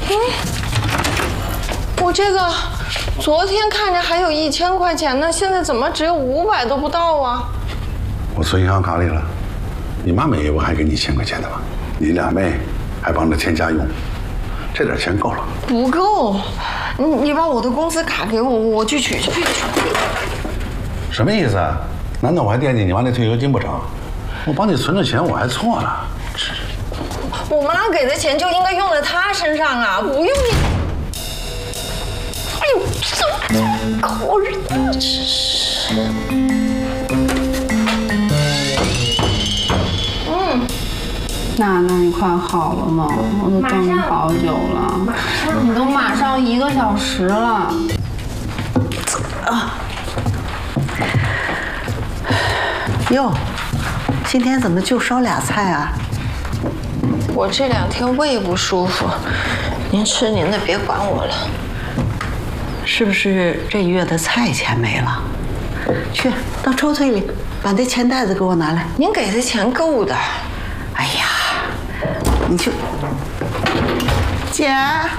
我这个昨天看着还有1000块钱呢，现在怎么只有500都不到啊？ 我存银行卡里了，你妈每月不还给你1000块钱的吗？你2妹还帮着添家用，这点钱够了。 不够，你把我的工资卡给我，我去取去。 什么意思啊？难道我还惦记你妈那退休金不成？我帮你存着钱，我还错了？ 我妈给的钱就应该用在她身上啊，不用你。哎呦，这狗日的！真是。 娜娜，你快好了吗？我都等你好久了，你都马上1个小时了。 哟，今天怎么就烧俩菜啊？ 我这2天胃不舒服，您吃您的，别管我了。 是不是这月的菜钱没了？去到抽屉里把那钱袋子给我拿来。 您给的钱够的。 哎呀，你去，姐。